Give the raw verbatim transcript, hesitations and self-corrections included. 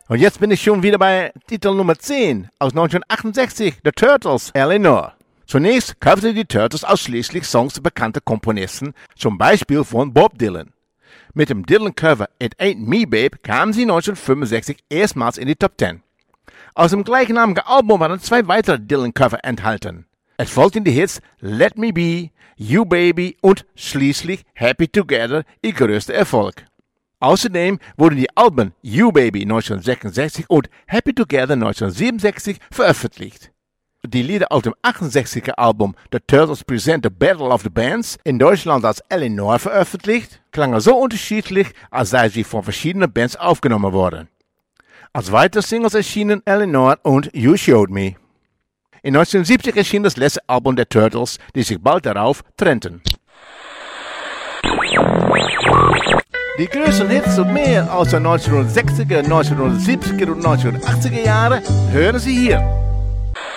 Und jetzt bin ich schon wieder bei Titel Nummer zehn aus neunzehnhundertachtundsechzig, The Turtles, Eleanor. Zunächst coverten die Turtles ausschließlich Songs bekannter Komponisten, zum Beispiel von Bob Dylan. Mit dem Dylan-Cover It Ain't Me Babe kamen sie neunzehnhundertfünfundsechzig erstmals in die Top zehn. Aus dem gleichnamigen Album waren zwei weitere Dylan-Cover enthalten. Es folgten die Hits Let Me Be, You Baby und schließlich Happy Together, ihr größter Erfolg. Außerdem wurden die Alben You Baby neunzehnhundertsechsundsechzig und Happy Together neunzehnhundertsiebenundsechzig veröffentlicht. Die Lieder auf dem achtundsechziger Album The Turtles Present the Battle of the Bands, in Deutschland als Eleanor veröffentlicht, klangen so unterschiedlich, als sei sie von verschiedenen Bands aufgenommen worden. Als weitere Singles erschienen Eleanor und You Showed Me. In neunzehnhundertsiebzig erschien das letzte Album der Turtles, die sich bald darauf trennten. Die größten Hits und mehr aus den neunzehnhundertsechziger, neunzehnhundertsiebziger und neunzehnhundertachtziger Jahren hören Sie hier.